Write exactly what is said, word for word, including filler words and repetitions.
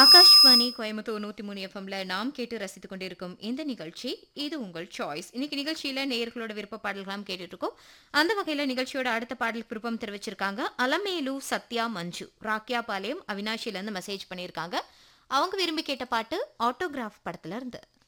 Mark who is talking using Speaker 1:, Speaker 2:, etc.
Speaker 1: ஆகாஷ்வாணி கோயம்புத்தூர் நூத்தி மூணு எஃப்எம்ல நாம் கேட்டு ரசித்துக் கொண்டிருக்கும் இந்த நிகழ்ச்சி இது உங்கள் சாய்ஸ். இன்னைக்கு நிகழ்ச்சியில நேயர்களோட விருப்ப பாடல்களாம் கேட்டுட்டு இருக்கோம். அந்த வகையில நிகழ்ச்சியோட அடுத்த பாடல் விருப்பம் தெரிவிச்சிருக்காங்க அலமேலு சத்யா மஞ்சு ராக்கியாபாளையம் அவினாஷில இருந்து மெசேஜ் பண்ணியிருக்காங்க. அவங்க விரும்பி கேட்ட பாட்டு ஆட்டோகிராஃப் படத்துல இருந்து.